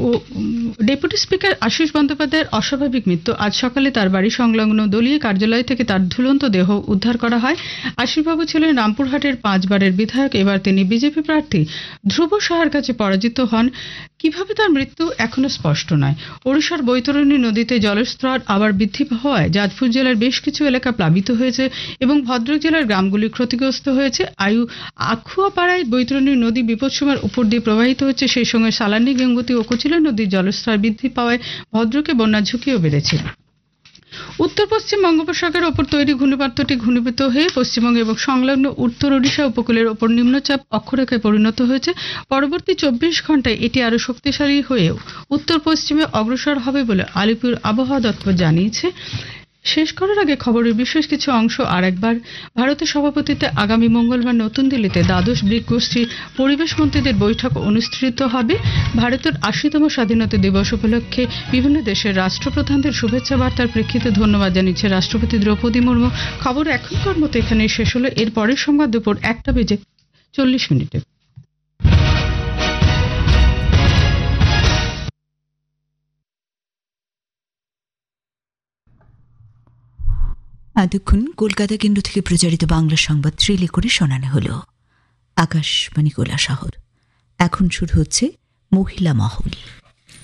Deputy speaker Ashis বন্দ্যোপাধ্যায়ের অস্বাভাবিক মৃত্যু। আজ সকালে তার বাড়ি সংলগ্ন দলীয় কার্যালয় থেকে তার ঝুলন্ত দেহ উদ্ধার করা হয়। আশিসবাবু ছিলেন রামপুরহাটের 5 বারের বিধায়ক। এবার তিনি বিজেপি প্রার্থী ধ্রুব সাহার কাছে পরাজিত হন। কিভাবে তার মৃত্যু এখনো স্পষ্ট নয়। ওড়িশার বৈতরণী নদীতে জলস্তর আবার বৃদ্ধি হওয়ায় যাজপুর জেলার বেশ কিছু এলাকা প্লাবিত হয়েছে এবং ভদ্রক জেলার গ্রামগুলি ক্ষতিগ্রস্ত হয়েছে। আখুয়াপাড়ায় বৈতরণী নদী বিপদসীমার উপর দিয়ে প্রবাহিত হচ্ছে। সেই সঙ্গে সালানি, গঙ্গোত্রী ও কুচিলা নদীর জলস্তর বৃদ্ধি পাওয়ায় ভদ্রকে বন্যার ঝুঁকিও বেড়েছে। উত্তর পশ্চিম বঙ্গোপসাগরের ওপর তৈরি ঘূর্ণিপাতটি ঘনীভূত হয়ে পশ্চিমবঙ্গ এবং সংলগ্ন উত্তর ওড়িশা উপকূলের ওপর নিম্নচাপ অক্ষরেখায় পরিণত হয়েছে। পরবর্তী 24 ঘন্টায় এটি আরও শক্তিশালী হয়ে উত্তর পশ্চিমে অগ্রসর হবে বলে আলিপুর আবহাওয়া দপ্তর জানিয়েছে। শেষ করার আগে খবরের বিশেষ কিছু অংশ আর একবার। ভারতের সভাপতিত্বে আগামী মঙ্গলবার নতুন দিল্লিতে দ্বাদশ ব্রিক গোষ্ঠীর পরিবেশ মন্ত্রীদের বৈঠক অনুষ্ঠিত হবে। ভারতের 80তম স্বাধীনতা দিবস উপলক্ষে বিভিন্ন দেশের রাষ্ট্রপ্রধানদের শুভেচ্ছা বার্তার প্রেক্ষিতে ধন্যবাদ জানিয়েছে রাষ্ট্রপতি দ্রৌপদী মুর্মু। খবর এখনকার মতো এখানেই শেষ হলো। এর পরের সংবাদ দুপুর 1:40। এতক্ষণ কলকাতা কেন্দ্র থেকে প্রচারিত বাংলা সংবাদ ট্রেলে করে শোনানো হল। আকাশবাণী কৈলাসহর। এখন শুরু হচ্ছে মহিলা মহল।